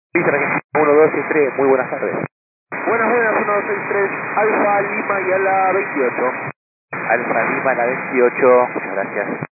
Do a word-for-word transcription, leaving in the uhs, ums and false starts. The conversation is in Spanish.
Vista Argentina uno, dos y tres, muy buenas tardes. Buenas, buenas, uno, dos, seis, tres, Alfa, Lima y a la veintiocho. Alfa Lima, la veintiocho, muchas gracias.